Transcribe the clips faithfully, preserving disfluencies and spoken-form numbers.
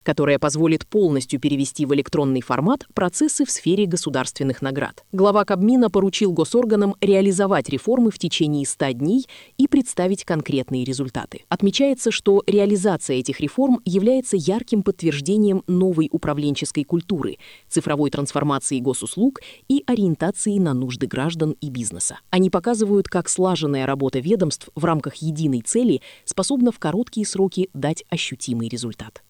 которая позволит полностью перевести в электронный формат процессы в сфере государственных наград. Глава Кабмина поручил госорганам реализовать реформы в течение ста дней и представить конкретные результаты. Отмечается, что реализация этих реформ является ярким подтверждением новой управленческой культуры, цифровой трансформации госуслуг и ориентации на нужды граждан и бизнеса. Они показывают, как слаженная работа ведомств в рамках единой цели способна в короткие сроки дать ощутимый результат.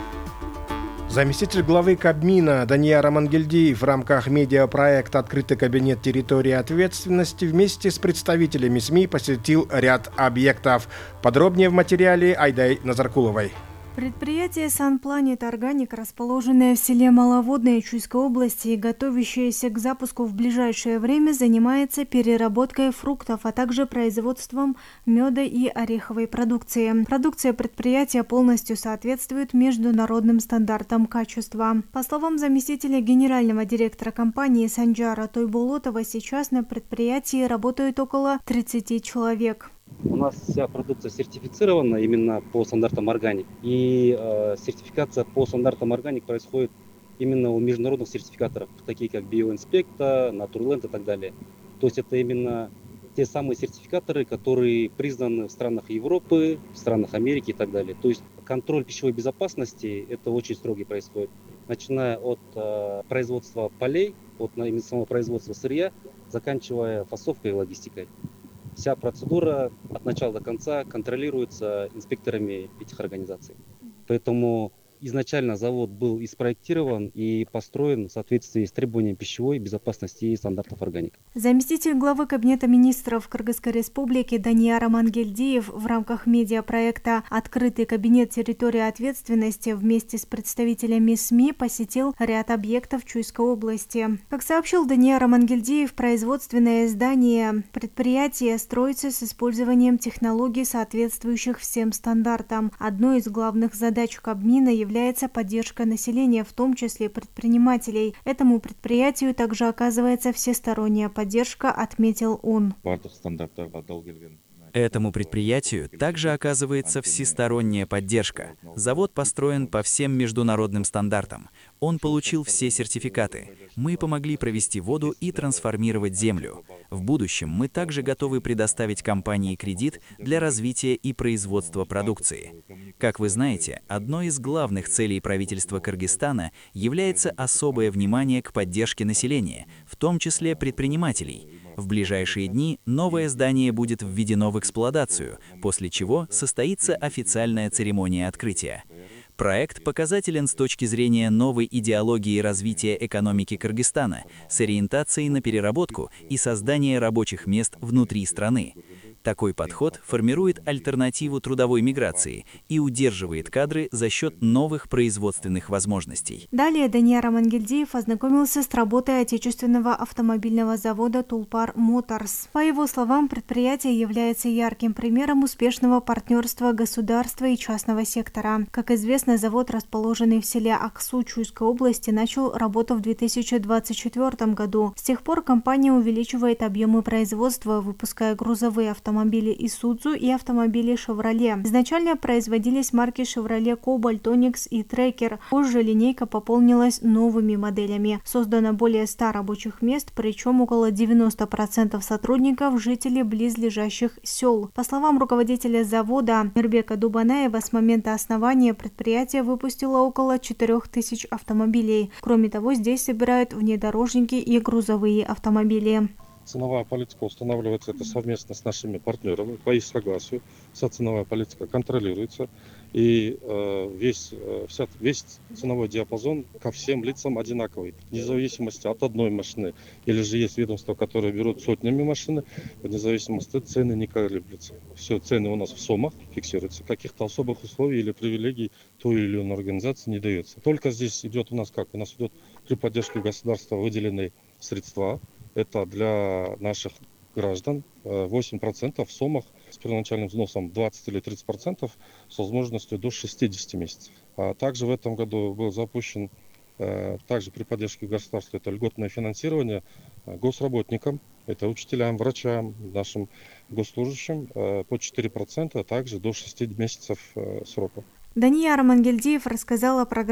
Заместитель главы Кабмина Данияр Амангельдиев в рамках медиапроекта «Открытый кабинет территории ответственности» вместе с представителями СМИ посетил ряд объектов. Подробнее в материале Айдай Назаркуловой. Предприятие «Санпланет Органик», расположенное в селе Маловодное Чуйской области и готовящееся к запуску в ближайшее время, занимается переработкой фруктов, а также производством меда и ореховой продукции. Продукция предприятия полностью соответствует международным стандартам качества. По словам заместителя генерального директора компании Санджара Тойболотова, сейчас на предприятии работают около тридцати человек. У нас вся продукция сертифицирована именно по стандартам органик. И э, сертификация по стандартам органик происходит именно у международных сертификаторов, такие как Биоинспекта, Натурленд и так далее. То есть это именно те самые сертификаторы, которые признаны в странах Европы, в странах Америки и так далее. То есть контроль пищевой безопасности это очень строгий происходит. Начиная от э, производства полей, от именно самого производства сырья, заканчивая фасовкой и логистикой. Вся процедура от начала до конца контролируется инспекторами этих организаций. Поэтому изначально завод был и спроектирован, и построен в соответствии с требованиями пищевой безопасности и стандартов органики. Заместитель главы Кабинета министров Кыргызской республики Данияр Амангельдиев в рамках медиапроекта «Открытый кабинет территории ответственности» вместе с представителями СМИ посетил ряд объектов Чуйской области. Как сообщил Данияр Амангельдиев, производственное здание предприятия строится с использованием технологий, соответствующих всем стандартам. Одной из главных задач Кабмина является является поддержка населения, в том числе предпринимателей. Этому предприятию также оказывается всесторонняя поддержка, отметил он. Этому предприятию также оказывается всесторонняя поддержка. Завод построен по всем международным стандартам. Он получил все сертификаты. Мы помогли провести воду и трансформировать землю. В будущем мы также готовы предоставить компании кредит для развития и производства продукции. Как вы знаете, одной из главных целей правительства Кыргызстана является особое внимание к поддержке населения, в том числе предпринимателей. В ближайшие дни новое здание будет введено в эксплуатацию, после чего состоится официальная церемония открытия. Проект показателен с точки зрения новой идеологии развития экономики Кыргызстана с ориентацией на переработку и создание рабочих мест внутри страны. Такой подход формирует альтернативу трудовой миграции и удерживает кадры за счет новых производственных возможностей. Далее Данияр Амангельдиев ознакомился с работой отечественного автомобильного завода «Тулпар Моторс». По его словам, предприятие является ярким примером успешного партнерства государства и частного сектора. Как известно, завод, расположенный в селе Аксу Чуйской области, начал работу в две тысячи двадцать четвёртом году. С тех пор компания увеличивает объемы производства, выпуская грузовые автомобили автомобили Isuzu и автомобили Chevrolet. Изначально производились марки Chevrolet Cobalt, Onix и Tracker. Позже линейка пополнилась новыми моделями. Создано более ста рабочих мест, причем около девяноста процентов сотрудников – жители близлежащих сел. По словам руководителя завода Мирбека Дубанаева, с момента основания предприятие выпустило около четырёх тысяч автомобилей. Кроме того, здесь собирают внедорожники и грузовые автомобили. Ценовая политика устанавливается это совместно с нашими партнерами по их согласию. Вся ценовая политика контролируется. И э, весь, э, вся, весь ценовой диапазон ко всем лицам одинаковый. Вне зависимости от одной машины. Или же есть ведомства, которые берут сотнями машин. Вне зависимости цены не колеблются. Все цены у нас в СОМах фиксируются. Каких-то особых условий или привилегий той или иной организации не дается. Только здесь идет у нас как? У нас идет при поддержке государства выделенные средства. Это для наших граждан восемь процентов в СОМах с первоначальным взносом двадцать или тридцать процентов с возможностью до шестидесяти месяцев. А также в этом году был запущен, также при поддержке государства, это льготное финансирование госработникам, это учителям, врачам, нашим госслужащим по четыре процента, а также до шести месяцев срока. Дания Романгельдиев рассказал о программе